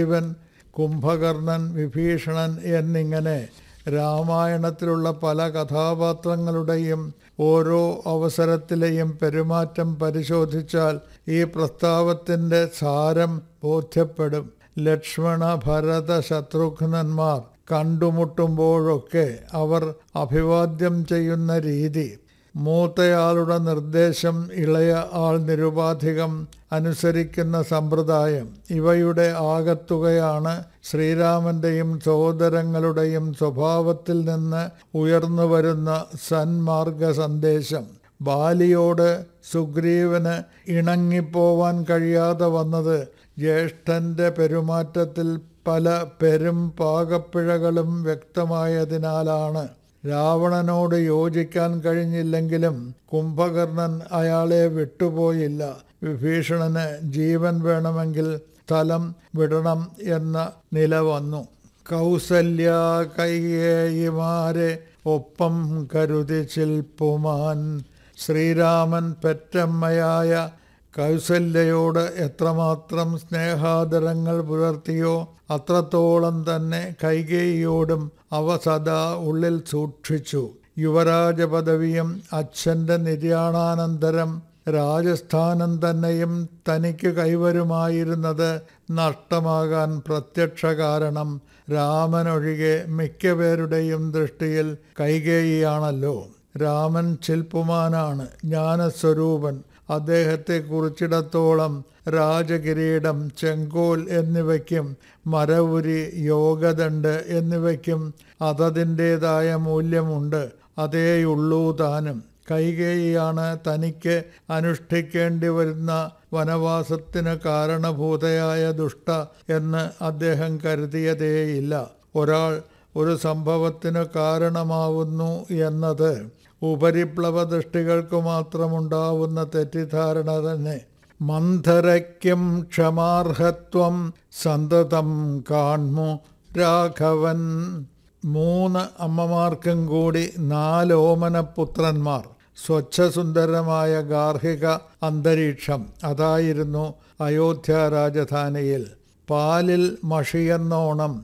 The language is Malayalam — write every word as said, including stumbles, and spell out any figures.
സുഗ്രീവൻ, കുംഭകർണൻ, വിഭീഷണൻ എന്നിങ്ങനെ രാമായണത്തിലുള്ള പല കഥാപാത്രങ്ങളുടെയും ഓരോ അവസരത്തിലെയും പെരുമാറ്റം പരിശോധിച്ചാൽ ഈ പ്രസ്താവത്തിൻ്റെ സാരം ബോധ്യപ്പെടും. ലക്ഷ്മണ, ഭരത, ശത്രുഘ്നന്മാർ കണ്ടുമുട്ടുമ്പോഴൊക്കെ അവർ അഭിവാദ്യം ചെയ്യുന്ന രീതി, മൂത്തയാളുടെ നിർദ്ദേശം ഇളയ ആൾ നിരുപാധികം അനുസരിക്കുന്ന സമ്പ്രദായം, ഇവയുടെ ആകത്തുകയാണ് ശ്രീരാമൻ്റെയും സഹോദരങ്ങളുടെയും സ്വഭാവത്തിൽ നിന്ന് ഉയർന്നു വരുന്ന സന്മാർഗ സന്ദേശം. ബാലിയോട് സുഗ്രീവന് ഇണങ്ങിപ്പോവാൻ കഴിയാതെ വന്നത് ജ്യേഷ്ഠൻ്റെ പെരുമാറ്റത്തിൽ പല പെരും പാകപ്പിഴകളും വ്യക്തമായതിനാലാണ്. രാവണനോട് യോജിക്കാൻ കഴിഞ്ഞില്ലെങ്കിലും കുംഭകർണൻ അയാളെ വിട്ടുപോയില്ല. വിഭീഷണന് ജീവൻ വേണമെങ്കിൽ സ്ഥലം വിടണം എന്ന നില വന്നു. കൗസല്യ കൈകേയിമാരെ ഒപ്പം കരുതി ചിൽപ്പുമാൻ. ശ്രീരാമൻ പെറ്റമ്മയായ കൗസല്യയോട് എത്രമാത്രം സ്നേഹാദരങ്ങൾ പുലർത്തിയോ അത്രത്തോളം തന്നെ കൈകേയിയോടും അവ സദാ ഉള്ളിൽ സൂക്ഷിച്ചു. യുവരാജ പദവിയും അച്ഛൻ്റെ നിര്യാണാനന്തരം രാജസ്ഥാനം തന്നെയും തനിക്ക് കൈവരുമായിരുന്നത് നഷ്ടമാകാൻ പ്രത്യക്ഷ കാരണം രാമനൊഴികെ മിക്കപേരുടെയും ദൃഷ്ടിയിൽ കൈകേയിയാണല്ലോ. രാമൻ ശില്പുമാനാണ്, ജ്ഞാനസ്വരൂപൻ. അദ്ദേഹത്തെ കുറിച്ചിടത്തോളം രാജകിരീടം, ചെങ്കോൽ എന്നിവയ്ക്കും മരവുരി, യോഗദണ്ഡ് എന്നിവയ്ക്കും അതതിൻ്റേതായ മൂല്യമുണ്ട്. അതേയുള്ളൂ താനും. കൈകേയിയാണ് തനിക്ക് അനുഷ്ഠിക്കേണ്ടി വരുന്ന വനവാസത്തിന് കാരണഭൂതയായ ദുഷ്ട എന്ന് അദ്ദേഹം കരുതിയതേയില്ല. ഒരാൾ ഒരു സംഭവത്തിന് കാരണമാവുന്നു എന്നത് ഉപരിപ്ലവ ദൃഷ്ടികൾക്ക് മാത്രമുണ്ടാവുന്ന തെറ്റിദ്ധാരണ തന്നെ. മന്ധരയ്ക്കും ക്ഷമാർഹത്വം സന്തതം കാൺമു രാഘവൻ. മൂന്ന് അമ്മമാർക്കും കൂടി നാല് ഓമനപുത്രന്മാർ. സ്വച്ഛസുന്ദരമായ ഗാർഹിക അന്തരീക്ഷം അതായിരുന്നു അയോധ്യ രാജധാനിയിൽ. പാലിൽ മഷിയെന്നോണം